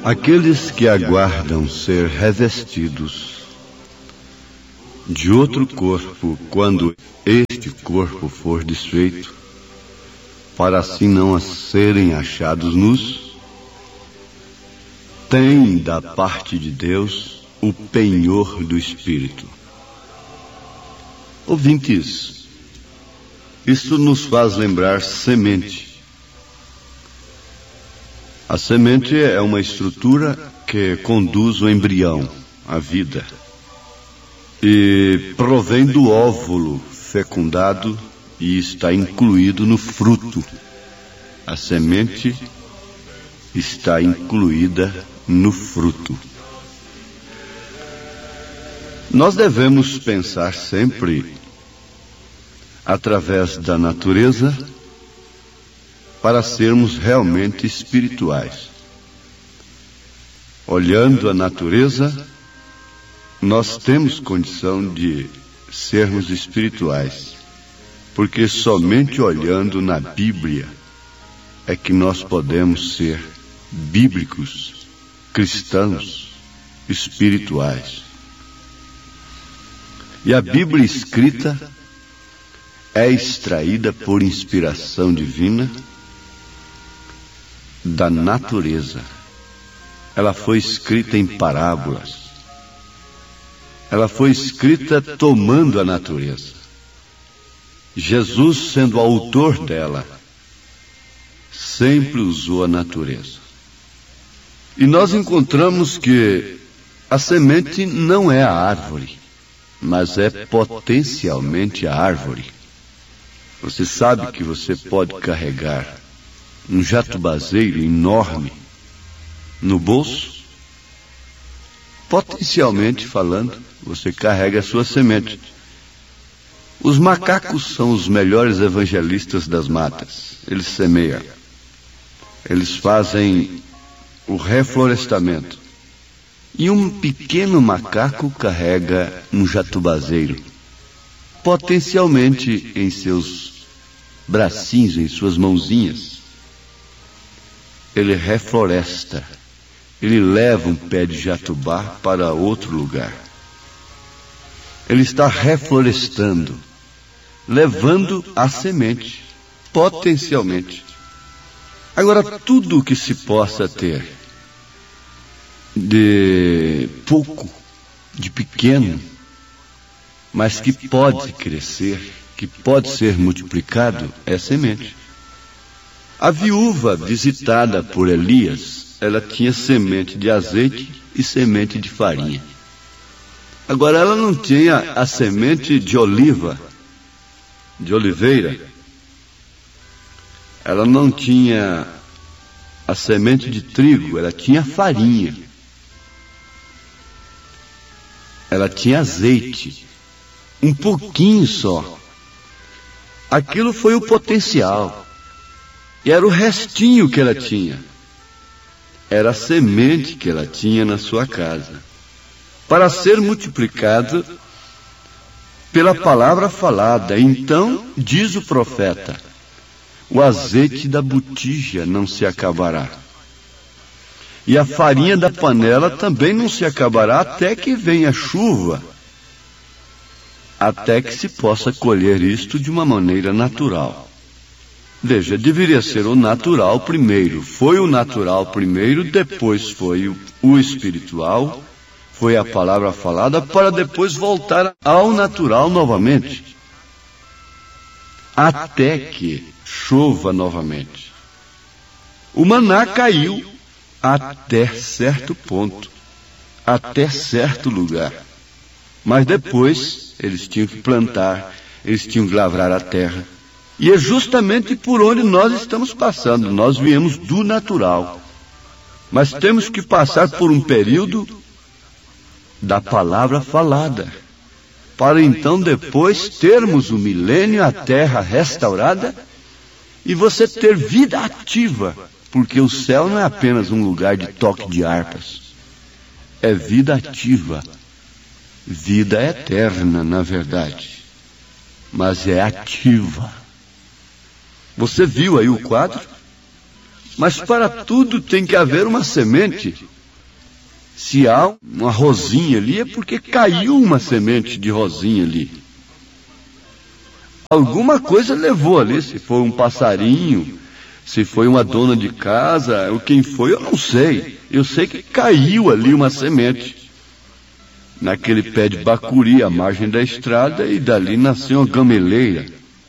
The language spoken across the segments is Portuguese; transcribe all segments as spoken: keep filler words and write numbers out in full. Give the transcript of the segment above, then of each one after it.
Aqueles que aguardam ser revestidos de outro corpo quando este corpo for desfeito, para assim não serem achados nus, têm da parte de Deus o penhor do Espírito. Ouvintes, isso nos faz lembrar semente. A semente é uma estrutura que conduz o embrião, a vida, e provém do óvulo fecundado e está incluído no fruto. A semente está incluída no fruto. Nós devemos pensar sempre através da natureza para sermos realmente espirituais. Olhando a natureza, nós temos condição de sermos espirituais, porque somente olhando na Bíblia é que nós podemos ser bíblicos, cristãos, espirituais. E a Bíblia escrita é extraída por inspiração divina da natureza. Ela foi escrita em parábolas. Ela foi escrita tomando a natureza. Jesus, sendo autor dela, sempre usou a natureza. E nós encontramos que a semente não é a árvore, mas é potencialmente a árvore. Você sabe que você pode carregar um jatubazeiro enorme no bolso? Potencialmente falando, você carrega a sua semente. Os macacos são os melhores evangelistas das matas. Eles semeiam. Eles fazem o reflorestamento. E um pequeno macaco carrega um jatubazeiro. Potencialmente em seus bracinhos, em suas mãozinhas. Ele refloresta. Ele leva um pé de jatubá para outro lugar. Ele está reflorestando, levando a semente, potencialmente. Agora, tudo o que se possa ter de pouco, de pequeno, mas que pode crescer, que pode ser multiplicado, é semente. A viúva visitada por Elias, ela tinha semente de azeite e semente de farinha. Agora, ela não tinha a semente de oliva, de oliveira. Ela não tinha a semente de trigo, ela tinha farinha. Ela tinha azeite, um pouquinho só. Aquilo foi o potencial. E era o restinho que ela tinha. Era a semente que ela tinha na sua casa, para ser multiplicado pela palavra falada. Então, diz o profeta, o azeite da botija não se acabará. E a farinha da panela também não se acabará até que venha a chuva, até que se possa colher isto de uma maneira natural. Veja, deveria ser o natural primeiro. Foi o natural primeiro, depois foi o, o espiritual, foi a palavra falada, para depois voltar ao natural novamente. Até que chova novamente. O maná caiu até certo ponto, até certo lugar. Mas depois eles tinham que plantar, eles tinham que lavrar a terra. E é justamente por onde nós estamos passando. Nós viemos do natural, mas temos que passar por um período da palavra falada, para então depois termos o milênio, a terra restaurada, e você ter vida ativa, porque o céu não é apenas um lugar de toque de harpas, é vida ativa, vida eterna, na verdade, mas é ativa. Você viu aí o quadro? Mas para tudo tem que haver uma semente. Se há uma rosinha ali, é porque caiu uma semente de rosinha ali. Alguma coisa levou ali, se foi um passarinho, se foi uma dona de casa, ou quem foi, eu não sei. Eu sei que caiu ali uma semente, naquele pé de bacuri, à margem da estrada, e dali nasceu uma gameleira.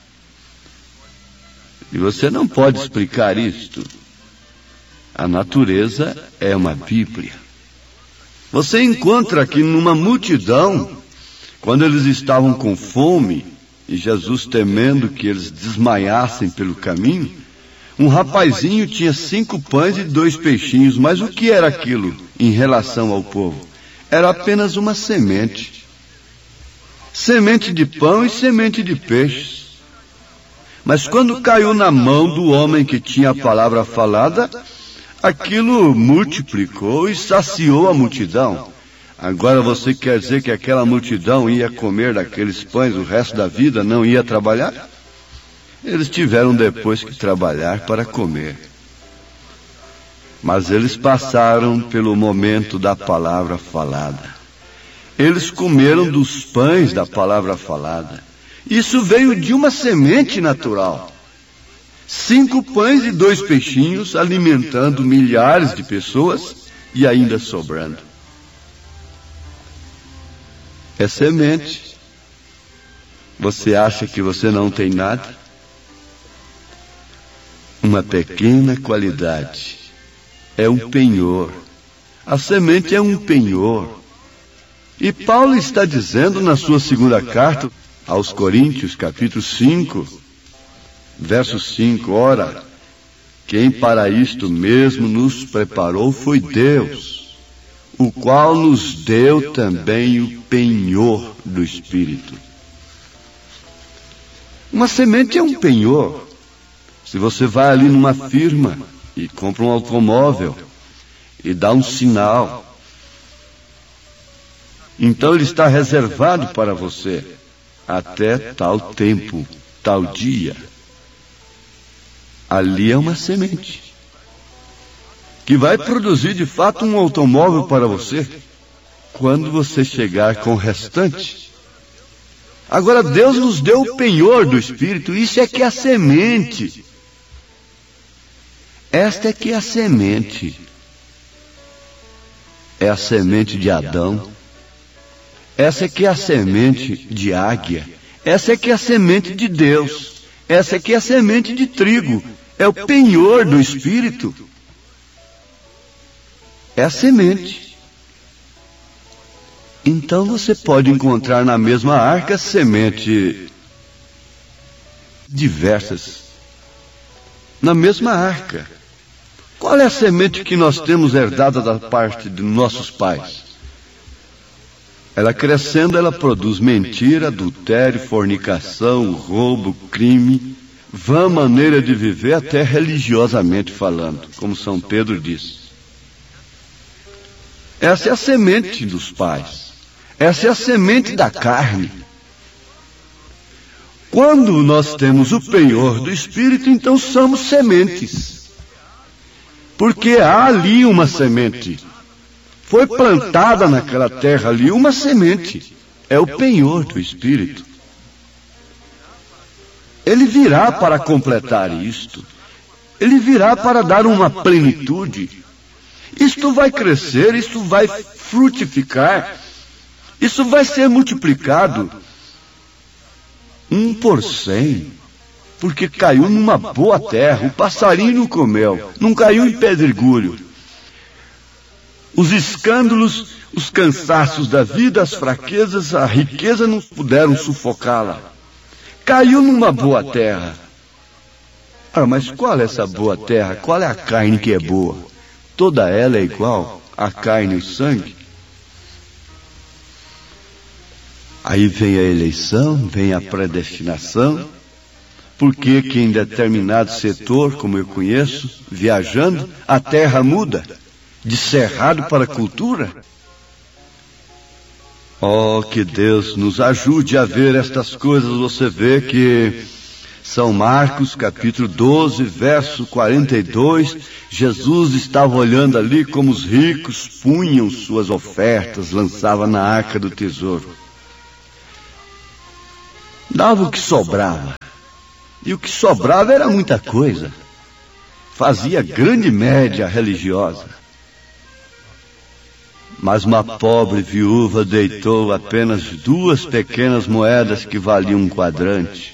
E você não pode explicar isto. A natureza é uma Bíblia. Você encontra aqui numa multidão, quando eles estavam com fome, e Jesus temendo que eles desmaiassem pelo caminho, um rapazinho tinha cinco pães e dois peixinhos. Mas o que era aquilo em relação ao povo? Era apenas uma semente. Semente de pão e semente de peixes. Mas quando caiu na mão do homem que tinha a palavra falada, aquilo multiplicou e saciou a multidão. Agora você quer dizer que aquela multidão ia comer daqueles pães o resto da vida, não ia trabalhar? Eles tiveram depois que trabalhar para comer. Mas eles passaram pelo momento da palavra falada. Eles comeram dos pães da palavra falada. Isso veio de uma semente natural. Cinco pães e dois peixinhos alimentando milhares de pessoas e ainda sobrando. É semente. Você acha que você não tem nada? Uma pequena qualidade. É um penhor. A semente é um penhor. E Paulo está dizendo na sua segunda carta aos Coríntios, capítulo cinco, verso cinco, ora, quem para isto mesmo nos preparou foi Deus, o qual nos deu também o penhor do Espírito. Uma semente é um penhor. Se você vai ali numa firma e compra um automóvel e dá um sinal, então ele está reservado para você até tal tempo, tal dia. Ali é uma semente que vai produzir de fato um automóvel para você quando você chegar com o restante. Agora Deus nos deu o penhor do Espírito. Isso é que é a semente. Esta é que é a semente. É a semente de Adão. Essa é que é a semente de águia. Essa é que é a semente de Deus. Essa é que é a semente de trigo. É o penhor do Espírito. É a semente. Então você pode encontrar na mesma arca semente diversas. Na mesma arca. Qual é a semente que nós temos herdada da parte de nossos pais? Ela crescendo, ela produz mentira, adultério, fornicação, roubo, crime, vã maneira de viver, até religiosamente falando, como São Pedro diz. Essa é a semente dos pais. Essa é a semente da carne. Quando nós temos o penhor do Espírito, então somos sementes. Porque há ali uma semente. Foi plantada naquela terra ali uma semente. É o penhor do Espírito. Ele virá para completar isto. Ele virá para dar uma plenitude. Isto vai crescer, isto vai frutificar. Isso vai ser multiplicado. Um por cem. Porque caiu numa boa terra. O passarinho não comeu. Não caiu em pedregulho. Os escândalos, os cansaços da vida, as fraquezas, a riqueza não puderam sufocá-la. Caiu numa boa terra. Ah, mas qual é essa boa terra? Qual é a carne que é boa? Toda ela é igual, a carne e o sangue. Aí vem a eleição, vem a predestinação, porque que em determinado setor, como eu conheço, viajando, a terra muda, de cerrado para cultura. Oh, que Deus nos ajude a ver estas coisas. Você vê que São Marcos, capítulo doze, verso quarenta e dois, Jesus estava olhando ali como os ricos punham suas ofertas, lançavam na arca do tesouro. Dava o que sobrava. E o que sobrava era muita coisa. Fazia grande média religiosa. Mas uma pobre viúva deitou apenas duas pequenas moedas que valiam um quadrante.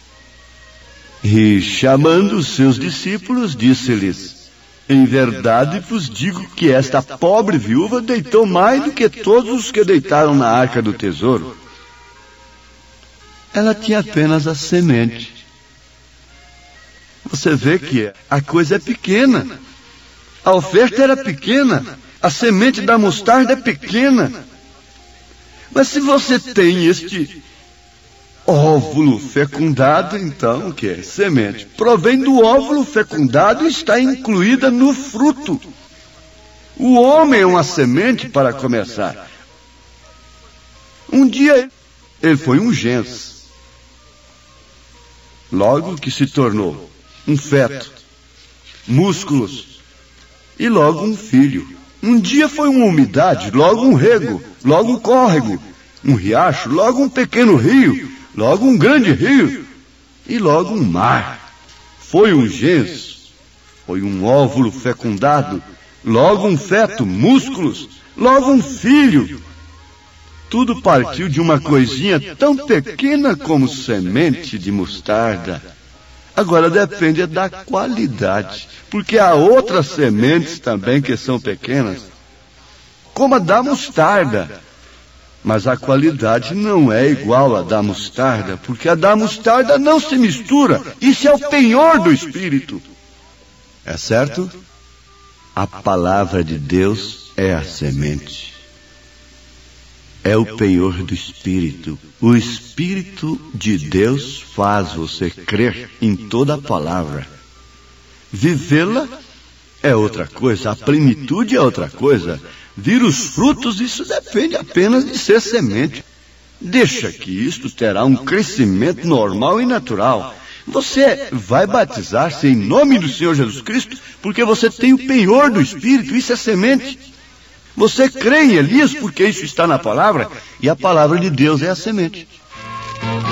E, chamando os seus discípulos, disse-lhes: em verdade vos digo que esta pobre viúva deitou mais do que todos os que deitaram na arca do tesouro. Ela tinha apenas a semente. Você vê que a coisa é pequena. A oferta era pequena. A semente da mostarda é pequena. Mas se você tem este óvulo fecundado, então o que é? Semente. Provém do óvulo fecundado e está incluída no fruto. O homem é uma semente para começar. Um dia ele foi um gens. Logo que se tornou um feto, músculos, e logo um filho. Um dia foi uma umidade, logo um rego, logo um córrego, um riacho, logo um pequeno rio, logo um grande rio, e logo um mar. Foi um gens, foi um óvulo fecundado, logo um feto, músculos, logo um filho. Tudo partiu de uma coisinha tão pequena como semente de mostarda. Agora depende da qualidade, porque há outras sementes também que são pequenas, como a da mostarda. Mas a qualidade não é igual à da mostarda, porque a da mostarda não se mistura. Isso é o penhor do Espírito. É certo? A palavra de Deus é a semente. É o penhor do Espírito. O Espírito de Deus faz você crer em toda a palavra. Vivê-la é outra coisa, a plenitude é outra coisa. Vir os frutos, isso depende apenas de ser semente. Deixa que isto terá um crescimento normal e natural. Você vai batizar-se em nome do Senhor Jesus Cristo, porque você tem o penhor do Espírito, isso é semente. Você crê em Elias porque isso está na palavra, e a palavra de Deus é a semente.